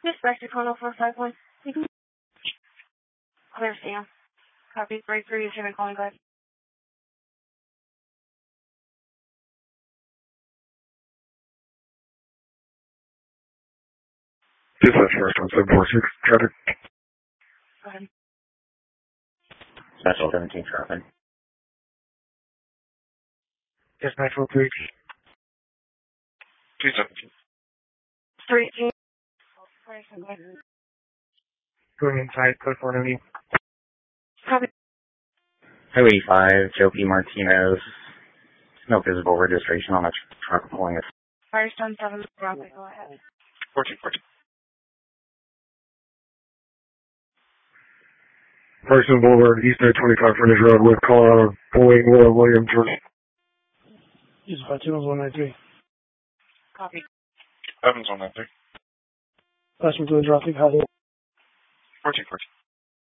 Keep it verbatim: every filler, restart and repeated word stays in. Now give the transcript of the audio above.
Dispatch to one oh four five one. Clear Sam. Copy three three. Jimmy calling back. Dispatch first on seven four six. Traffic. Go ahead. Special seventeen traffic. Dispatch one three. two seventeen. Three eighteen. Going inside, code four ninety. Copy. Highway eighty-five, Joe P. Martinez. No visible registration on the truck pulling it. Firestone seven. Copy. Go ahead. fourteen fourteen. Firestone Boulevard, East I twenty-five frontage road with Colorado, Boeing, Will Williams. Dispatch one nine three. Copy. Evans one nine three. Passenger to the traffic, how fourteen fourteen.